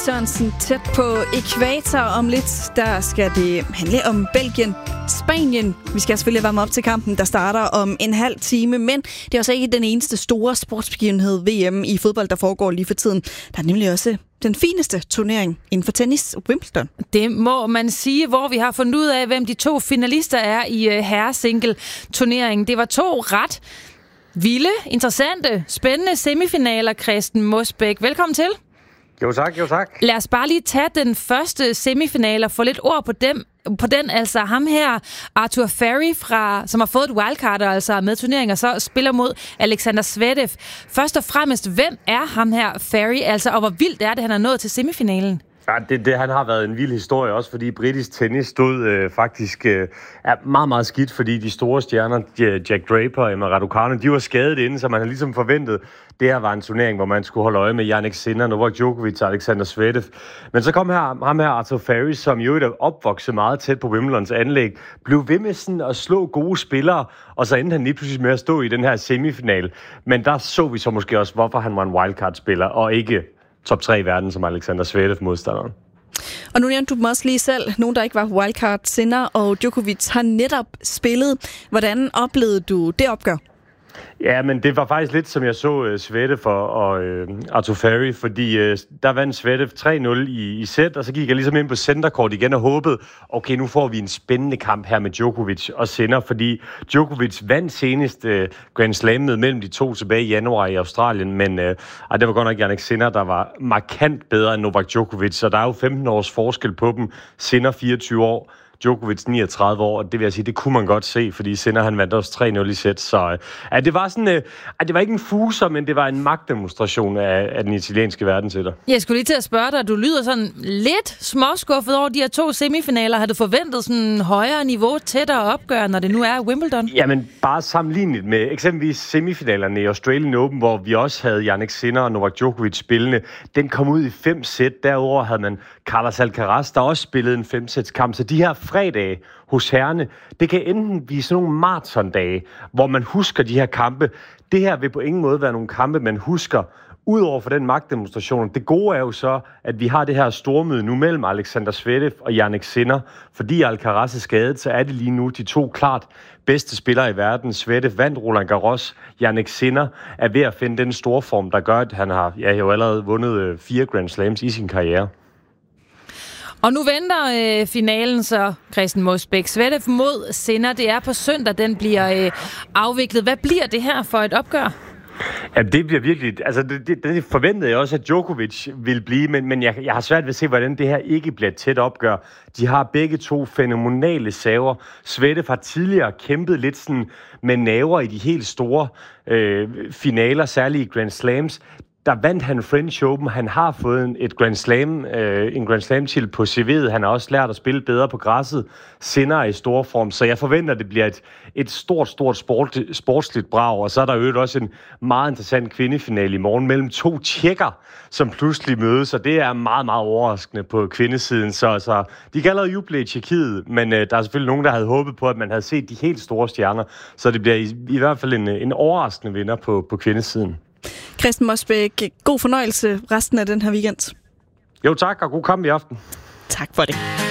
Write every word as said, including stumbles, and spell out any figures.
Sørensen tæt på ækvator. Om lidt, der skal det handle om Belgien, Spanien. Vi skal selvfølgelig varme op til kampen, der starter om en halv time, men det er også ikke den eneste store sportsbegivenhed V M i fodbold, der foregår lige for tiden. Der er nemlig også den fineste turnering inden for tennis, Wimbledon. Det må man sige, hvor vi har fundet ud af, hvem de to finalister er i herresingle-turneringen. Det var to ret vilde, interessante, spændende semifinaler, Kristen Mosbæk. Velkommen til. Jo tak, jo tak. Lad os bare lige tage den første semifinal og få lidt ord på dem. På den, altså ham her, Arthur Ferry, fra, som har fået et wildcard og altså med turneringer, så spiller mod Alexander Zverev. Først og fremmest, hvem er ham her Ferry, altså, og hvor vildt er det, han er nået til semifinalen? Ja, det, det han har været en vild historie, også fordi britisk tennis stod øh, faktisk øh, er meget, meget skidt, fordi de store stjerner, Jack Draper og Emma Raducanu, de var skadet inden, så man havde ligesom forventet, det her var en turnering, hvor man skulle holde øje med Jannik Sinner, Novak Djokovic og Alexander Zverev. Men så kom her, ham her Arthur Ferry, som jo er opvokset meget tæt på Wimbledons anlæg, blev ved med sådan at slå gode spillere, og så endte han lige pludselig med at stå i den her semifinal. Men der så vi så måske også, hvorfor han var en wildcard-spiller, og ikke top tre i verden, som Alexander Zverev modstanderen. Og nu nævnte du dem også lige selv. Nogen, der ikke var wildcard, Sinner og Djokovic har netop spillet. Hvordan oplevede du det opgør? Ja, men det var faktisk lidt, som jeg så uh, Zverev og, og uh, Arthur Ferry, fordi uh, der vandt Zverev tre nul i, i sæt, og så gik jeg ligesom ind på centercourt igen og håbede, okay, nu får vi en spændende kamp her med Djokovic og Sinner, fordi Djokovic vandt senest uh, Grand Slam'et mellem de to tilbage i januar i Australien, men uh, ej, det var godt nok Jannik Sinner, der var markant bedre end Novak Djokovic, så der er jo femten års forskel på dem. Sinner fireogtyve år, Djokovic niogtredive år, og det vil jeg sige, det kunne man godt se, fordi Sinner han vandt også tre nul i sæt, så ja, det var sådan, øh, det var ikke en fuser, men det var en magtdemonstration af, af den italienske verden til dig. Jeg skulle lige til at spørge dig, du lyder sådan lidt småskuffet over de her to semifinaler. Har du forventet sådan højere niveau, tættere opgør, når det nu er Wimbledon? Jamen, bare sammenlignet med eksempelvis semifinalerne i Australian Open, hvor vi også havde Jannik Sinner og Novak Djokovic spillende. Den kom ud i fem sæt. Derudover havde man Carlos Alcaraz, der også spillede en femsætskamp. Så de her fredage hos herrene, det kan enten blive sådan nogle maratondage, hvor man husker de her kampe. Det her vil på ingen måde være nogle kampe, man husker, udover for den magtdemonstration. Det gode er jo så, at vi har det her stormøde nu mellem Alexander Zverev og Jannik Sinner. Fordi Alcaraz er skadet, så er det lige nu de to klart bedste spillere i verden. Zverev vandt Roland Garros. Jannik Sinner er ved at finde den store form, der gør, at han har ja, jo allerede vundet fire Grand Slams i sin karriere. Og nu venter øh, finalen så, Kristen Mosbæk. Zverev mod Sinner, det er på søndag, den bliver øh, afviklet. Hvad bliver det her for et opgør? Ja, det bliver virkelig... Altså, det, det, det forventede jeg også, at Djokovic ville blive, men, men jeg, jeg har svært ved at se, hvordan det her ikke bliver et tæt opgør. De har begge to fænomenale saver. Zverev har tidligere kæmpet lidt sådan med naver i de helt store øh, finaler, særligt i Grand Slams. Der vandt han French Open. Han har fået et Grand Slam, øh, en Grand Slam-titel på C V'et. Han har også lært at spille bedre på græsset. Sinner er i stor form, så jeg forventer, at det bliver et, et stort, stort sport, sportsligt brag. Og så er der jo også en meget interessant kvindefinale i morgen mellem to tjekker, som pludselig mødes. Og det er meget, meget overraskende på kvindesiden. Så, så de kan allerede juble i Tjekkiet, men øh, der er selvfølgelig nogen, der havde håbet på, at man havde set de helt store stjerner. Så det bliver i, i hvert fald en, en overraskende vinder på, på kvindesiden. Kristen Mosbæk, god fornøjelse resten af den her weekend. Jo tak, og god kamp i aften. Tak for det.